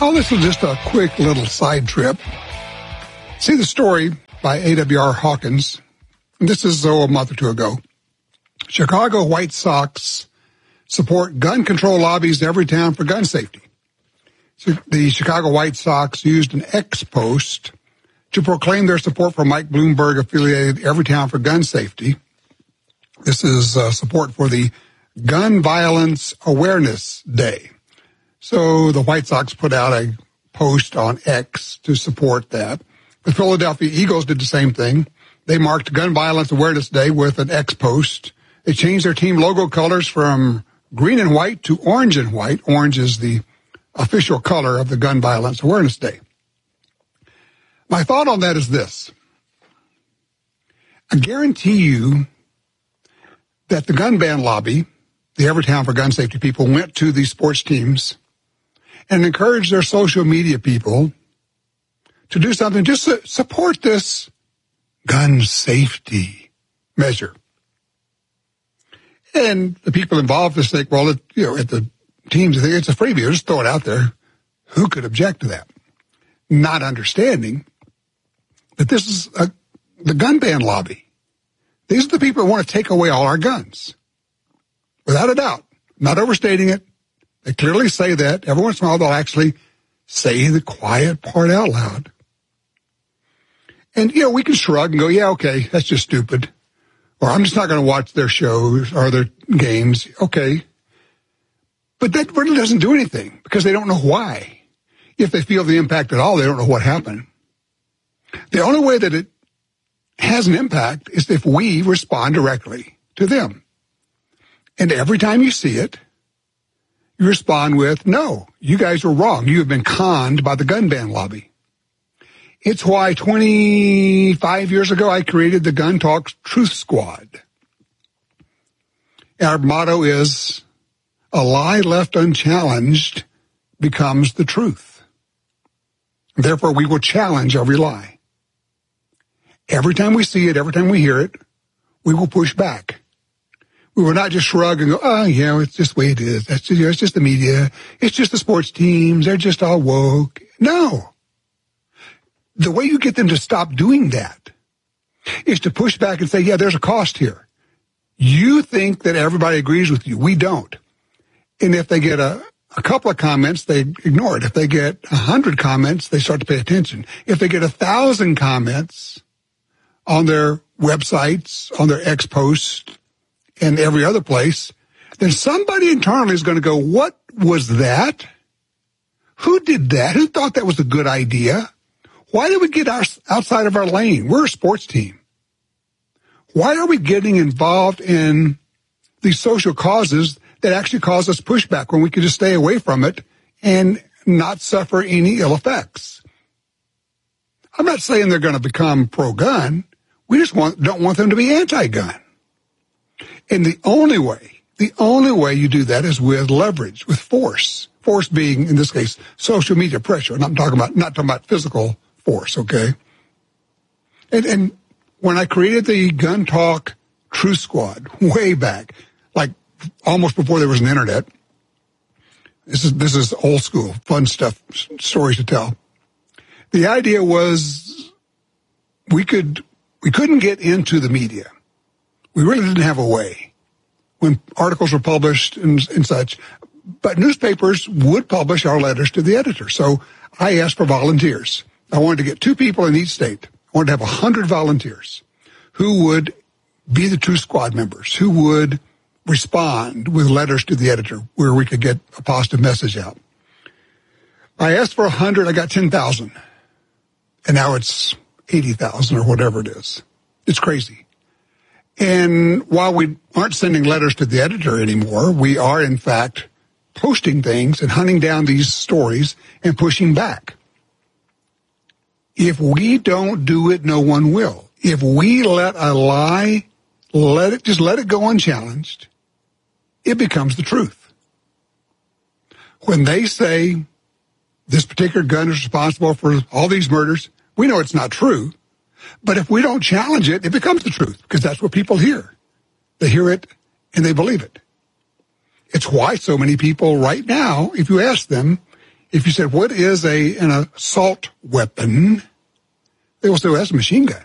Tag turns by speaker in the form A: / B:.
A: Oh, this is just a quick little side trip. See the story by A.W.R. Hawkins. This is a month or two ago. Chicago White Sox support gun control lobbies in every town for gun safety. So the Chicago White Sox used an X post to proclaim their support for Mike Bloomberg-affiliated Everytown for Gun Safety. This is support for the Gun Violence Awareness Day. So the White Sox put out a post on X to support that. The Philadelphia Eagles did the same thing. They marked Gun Violence Awareness Day with an X post. They changed their team logo colors from green and white to orange and white. Orange is the official color of the Gun Violence Awareness Day. My thought on that is this. I guarantee you that the gun ban lobby, the Everytown for Gun Safety people, went to these sports teams and encouraged their social media people to do something, just to support this gun safety measure. And the people involved just think, well, at the teams, they think it's a freebie. Just throw it out there. Who could object to that? Not understanding that this is the gun ban lobby. These are the people who want to take away all our guns. Without a doubt. Not overstating it. They clearly say that. Every once in a while, they'll actually say the quiet part out loud. And, we can shrug and go, yeah, okay, that's just stupid. Or I'm just not going to watch their shows or their games. Okay. But that really doesn't do anything because they don't know why. If they feel the impact at all, they don't know what happened. The only way that it has an impact is if we respond directly to them. And every time you see it, you respond with, no, you guys are wrong. You have been conned by the gun ban lobby. It's why 25 years ago I created the Gun Talk Truth Squad. Our motto is, a lie left unchallenged becomes the truth. Therefore, we will challenge every lie. Every time we see it, every time we hear it, we will push back. We will not just shrug and go, oh, yeah, it's just the way it is. It's just the media. It's just the sports teams. They're just all woke. No. The way you get them to stop doing that is to push back and say, yeah, there's a cost here. You think that everybody agrees with you. We don't. And if they get a couple of comments, they ignore it. If they get 100 comments, they start to pay attention. If they get 1,000 comments on their websites, on their X posts, and every other place, then somebody internally is going to go, what was that? Who did that? Who thought that was a good idea? Why did we get outside of our lane? We're a sports team. Why are we getting involved in these social causes that actually cause us pushback when we could just stay away from it and not suffer any ill effects? I'm not saying they're going to become pro-gun. We just don't want them to be anti-gun. And the only way you do that is with leverage, with force. Force being, in this case, social media pressure. And I'm not talking about physical force, okay? And when I created the Gun Talk Truth Squad way back, like almost before there was an internet, this is old school, fun stuff, stories to tell. The idea was we couldn't get into the media. We really didn't have a way when articles were published and such, but newspapers would publish our letters to the editor. So I asked for volunteers. I wanted to get 2 people in each state. I wanted to have 100 volunteers who would be the Truth Squad members, who would respond with letters to the editor where we could get a positive message out. I asked for 100. I got 10,000. And now it's 80,000 or whatever it is. It's crazy. And while we aren't sending letters to the editor anymore, we are, in fact, posting things and hunting down these stories and pushing back. If we don't do it, no one will. If we let a lie, let it go unchallenged, it becomes the truth. When they say this particular gun is responsible for all these murders, we know it's not true. But if we don't challenge it, it becomes the truth because that's what people hear. They hear it and they believe it. It's why so many people right now, if you ask them, If you said, what is an assault weapon? They will say, well, that's a machine gun.